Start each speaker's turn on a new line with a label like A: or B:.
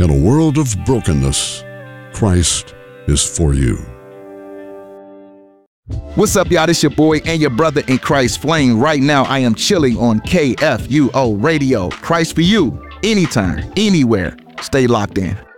A: In a world of brokenness, Christ is for you.
B: What's up, y'all? This your boy and your brother in Christ, Flame. Right now, I am chilling on KFUO Radio. Christ for you, anytime, anywhere. Stay locked in.